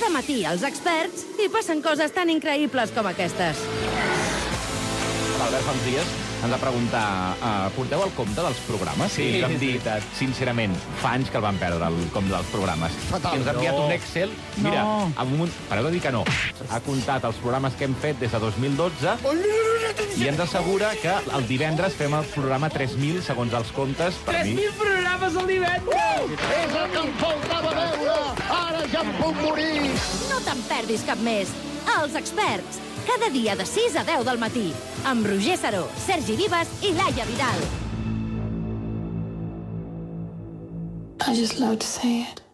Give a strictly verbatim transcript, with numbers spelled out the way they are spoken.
Cada matí els experts hi passen coses tan increïbles com aquestes. L'Albert fa uns dies ens va preguntar uh, porteu el compte dels programes? Sí, I vam és dir, veritat. sincerament, fa anys que el vam perdre, el compte dels programes. Fatal. I ens ha enviat No. un Excel. Mira, No. amb un... pareu de dir que no. Ha comptat els programes que hem fet des de dos mil dotze i ens assegura que el divendres fem el programa tres mil, segons els comptes. Per tres mi, mil programes al divendres! És el que em faltava veure! Ara ja em puc morir! No te'n perdis cap més. Els experts, cada dia de sis a deu del matí, amb Roger Saró, Sergi Vives i Laia Vidal. I just love to say it.